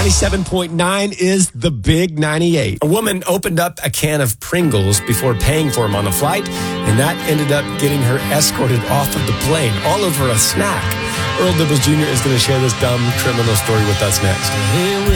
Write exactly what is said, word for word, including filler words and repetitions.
ninety-seven point nine is the Big ninety-eight. A woman opened up a can of Pringles before paying for them on a flight, and that ended up getting her escorted off of the plane, all over a snack. Earl Dibbles Junior is going to share this dumb criminal story with us next.